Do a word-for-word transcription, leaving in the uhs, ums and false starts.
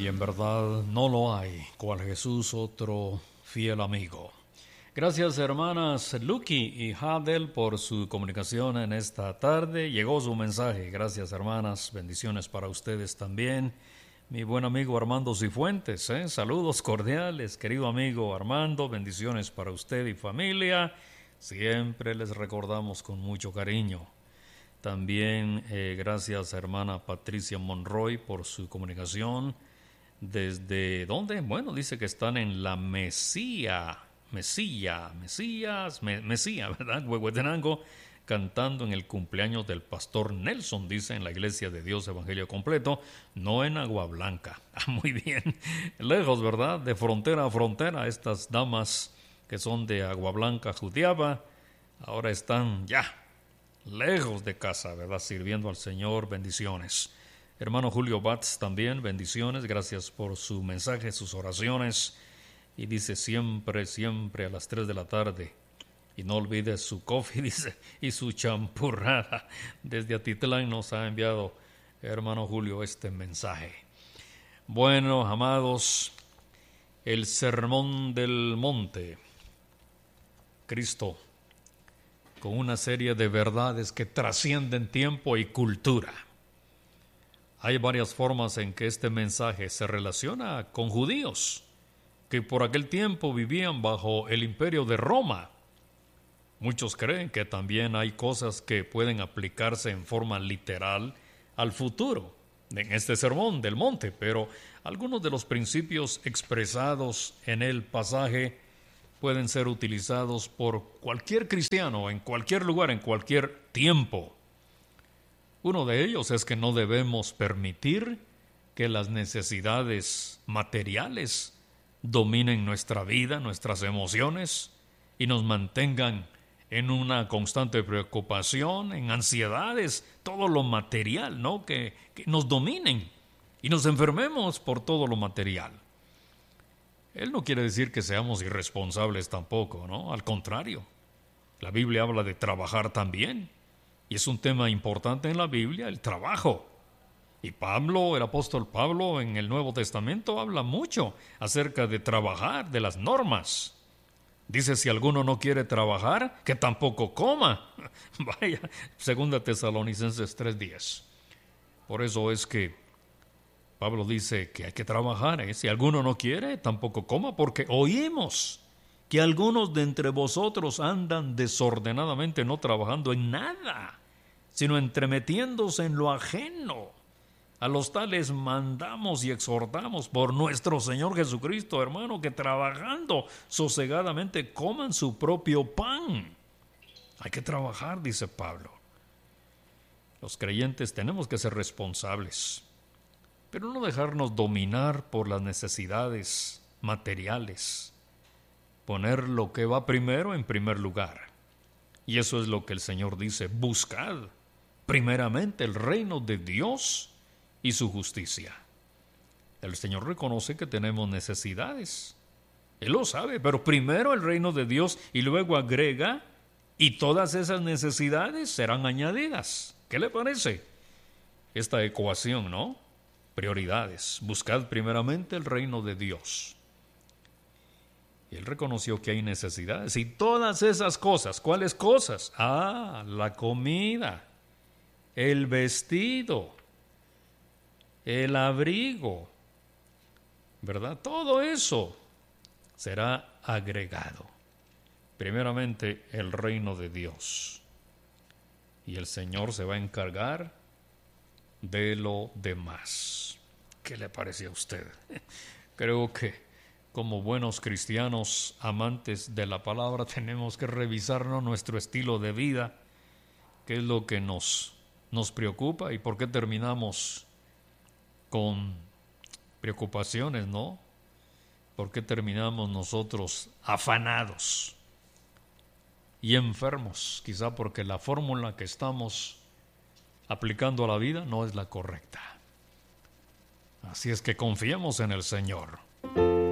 y en verdad no lo hay, cual Jesús otro fiel amigo. Gracias hermanas Lucky y Hadel por su comunicación en esta tarde. Llegó su mensaje. Gracias hermanas, bendiciones para ustedes también. Mi buen amigo Armando Cifuentes, ¿eh? Saludos cordiales, querido amigo Armando, bendiciones para usted y familia. Siempre les recordamos con mucho cariño. También eh, gracias a hermana Patricia Monroy por su comunicación. ¿Desde dónde? Bueno, dice que están en la Mesía, Mesía, Mesías, Me, Mesía, ¿verdad? Huehuetenango, cantando en el cumpleaños del pastor Nelson, dice, en la Iglesia de Dios Evangelio Completo, no en Agua Blanca. Ah, muy bien, lejos, ¿verdad? De frontera a frontera, estas damas que son de Agua Blanca, Jutiapa, ahora están ya lejos de casa, ¿verdad? Sirviendo al Señor, bendiciones. Hermano Julio Batz también, bendiciones, gracias por su mensaje, sus oraciones. Y dice siempre, siempre a las tres de la tarde. Y no olvide su coffee, dice, y su champurrada. Desde Atitlán nos ha enviado, hermano Julio, este mensaje. Bueno, amados, el Sermón del Monte. Cristo, con una serie de verdades que trascienden tiempo y cultura. Hay varias formas en que este mensaje se relaciona con judíos que por aquel tiempo vivían bajo el imperio de Roma. Muchos creen que también hay cosas que pueden aplicarse en forma literal al futuro en este sermón del monte, pero algunos de los principios expresados en el pasaje pueden ser utilizados por cualquier cristiano en cualquier lugar, en cualquier tiempo. Uno de ellos es que no debemos permitir que las necesidades materiales dominen nuestra vida, nuestras emociones y nos mantengan en una constante preocupación, en ansiedades, todo lo material, ¿no? Que, que nos dominen y nos enfermemos por todo lo material. Él no quiere decir que seamos irresponsables tampoco, ¿no? Al contrario, la Biblia habla de trabajar también. Y es un tema importante en la Biblia, el trabajo. Y Pablo, el apóstol Pablo, en el Nuevo Testamento habla mucho acerca de trabajar, de las normas. Dice, si alguno no quiere trabajar, que tampoco coma. Vaya, segunda Tesalonicenses tres diez. Por eso es que Pablo dice que hay que trabajar, ¿eh? Si alguno no quiere, tampoco coma, porque oímos que algunos de entre vosotros andan desordenadamente, no trabajando en nada, sino entremetiéndose en lo ajeno. A los tales mandamos y exhortamos por nuestro Señor Jesucristo, hermano, que trabajando sosegadamente coman su propio pan. Hay que trabajar, dice Pablo. Los creyentes tenemos que ser responsables, pero no dejarnos dominar por las necesidades materiales. Poner lo que va primero en primer lugar. Y eso es lo que el Señor dice, buscad primeramente el reino de Dios y su justicia. El Señor reconoce que tenemos necesidades. Él lo sabe, pero primero el reino de Dios y luego agrega, y todas esas necesidades serán añadidas. ¿Qué le parece? Esta ecuación, ¿no? Prioridades. Buscad primeramente el reino de Dios. Y él reconoció que hay necesidades. Y todas esas cosas, ¿cuáles cosas? Ah, la comida, el vestido, el abrigo, ¿verdad? Todo eso será agregado. Primeramente, el reino de Dios. Y el Señor se va a encargar de lo demás. ¿Qué le parece a usted? Creo que como buenos cristianos amantes de la palabra tenemos que revisarnos nuestro estilo de vida, qué es lo que nos, nos preocupa y por qué terminamos con preocupaciones, ¿no? ¿Por qué terminamos nosotros afanados y enfermos? Quizá porque la fórmula que estamos aplicando a la vida no es la correcta. Así es que confiemos en el Señor.